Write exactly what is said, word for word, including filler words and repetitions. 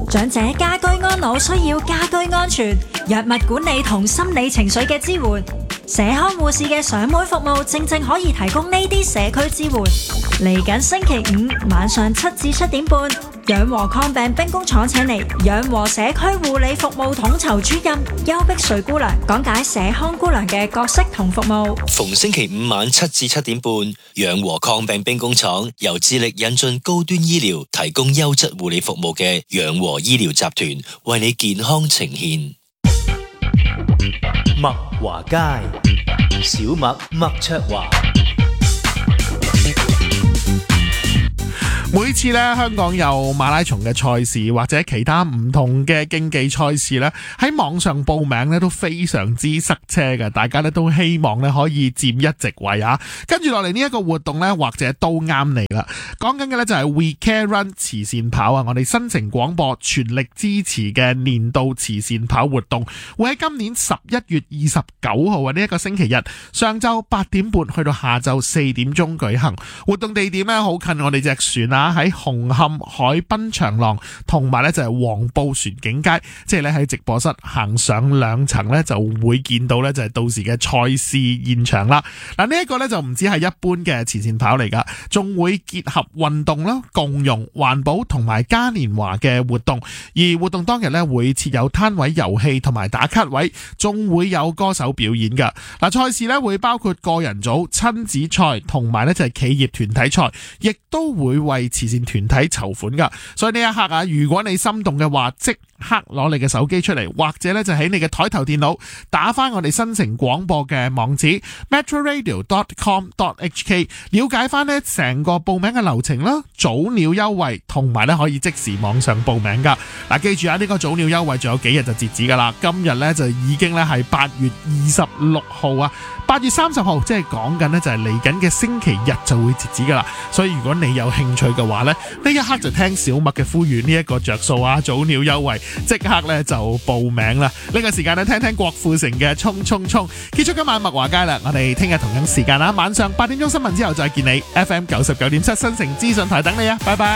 長者家居安老需要家居安全、藥物管理同心理情緒嘅支援。社康護士嘅上門服務正正可以提供呢啲社區支援。嚟緊星期五晚上七至七點半，養和抗病兵工廠請嚟養和社區護理服務統籌主任邱碧瑞姑娘講解社康姑娘嘅角色同服務。 逢星期五晚七至七點半，養和抗病兵工廠由致力引進高端醫療、提供優質護理服務嘅養和醫療集團為你健康呈現。 麥華街，小麥麥卓華。 每次咧香港有馬拉松嘅賽事或者其他唔同嘅競技賽事咧，喺網上報名咧都非常之塞車嘅，大家咧都希望咧可以佔一席位啊。跟住落嚟呢一個活動咧，或者都啱你啦。講緊嘅咧就係 We Care Run 慈善跑啊，我哋新城廣播全力支持嘅年度慈善跑活動，會喺今年十一月二十九號啊呢一個星期日上晝八點半去到下晝四點鐘舉行。活動地點咧好近我哋隻船啊，喺紅磡海濱長廊，同埋咧就係黃埔船景街，即係咧喺直播室行上兩層咧就會見到咧就係到時嘅賽事現場啦。嗱，呢一個咧就唔止係一般嘅慈善跑嚟噶，仲會結合運動啦、共融、環保同埋嘉年華嘅活動。而活動當日咧會設有攤位遊戲同埋打卡位，仲會有歌手表演噶。嗱，賽事咧會包括個人組、親子賽同埋咧就係企業團體賽，亦都會為慈善團體籌款噶。所以呢一刻啊，如果你心動嘅話，即刻攞你嘅手機出嚟，或者咧就喺你嘅台頭電腦打翻我哋新城廣播嘅網址 metro radio dot com dot h k， 了解翻呢成個報名嘅流程啦，早鳥優惠，同埋咧可以即時網上報名噶。嗱，記住啊，呢個早鳥優惠仲有幾日就截止噶啦，今日咧就已經咧係八月二十六號啊，八月三十號即係講緊呢就係嚟緊嘅星期日就會截止噶啦。所以如果你有興趣嘅話呢，呢一刻就聽小麥嘅呼籲，呢一個着數啊，早鳥優惠，即刻咧就報名啦！呢個時間咧聽聽郭富城嘅衝衝衝，結束今晚麥華街啦！我哋聽日同樣時間啦，晚上八點鐘新聞之後再見你 ，F M 九十九點七新城資訊台等你啊，拜拜。